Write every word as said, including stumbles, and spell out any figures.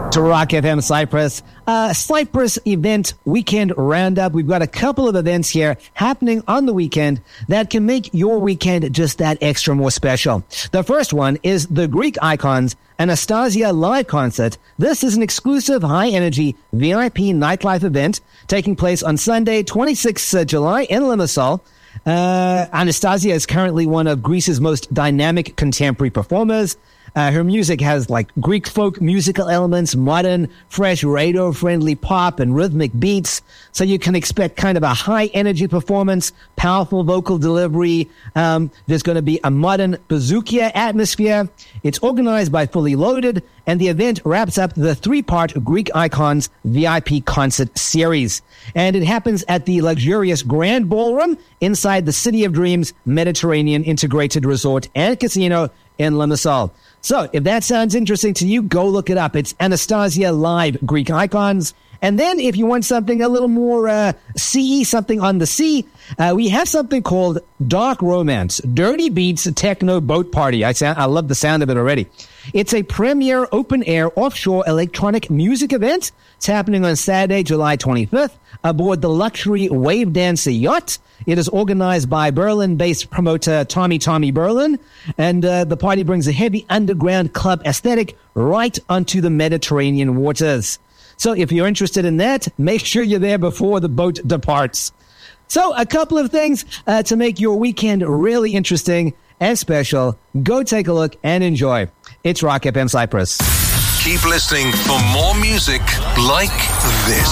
To Rock F M Cyprus, uh, Cyprus event weekend roundup. We've got a couple of events here happening on the weekend that can make your weekend just that extra more special. The first one is the Greek Icons Anastasia live concert. This is an exclusive high-energy V I P nightlife event taking place on Sunday, twenty-sixth of July in Limassol. Uh, Anastasia is currently one of Greece's most dynamic contemporary performers. Uh, her music has like Greek folk musical elements, modern, fresh, radio-friendly pop and rhythmic beats. So you can expect kind of a high-energy performance, powerful vocal delivery. Um, there's going to be a modern bouzoukia atmosphere. It's organized by Fully Loaded, and the event wraps up the three-part Greek Icons V I P concert series. And it happens at the luxurious Grand Ballroom inside the City of Dreams Mediterranean Integrated Resort and Casino in Limassol. So if that sounds interesting to you, go look it up. It's Anastasia Live Greek Icons. And then if you want something a little more uh, sea, something on the sea, uh, we have something called Dark Romance, Dirty Beats Techno Boat Party. I sound, I love the sound of it already. It's a premier open-air offshore electronic music event. It's happening on Saturday, July twenty-fifth, aboard the luxury Wave Dancer yacht. It is organized by Berlin-based promoter Tommy Tommy Berlin, and uh, the party brings a heavy underground club aesthetic right onto the Mediterranean waters. So if you're interested in that, make sure you're there before the boat departs. So a couple of things uh, to make your weekend really interesting and special. Go take a look and enjoy. It's Rock F M Cyprus. Keep listening for more music like this.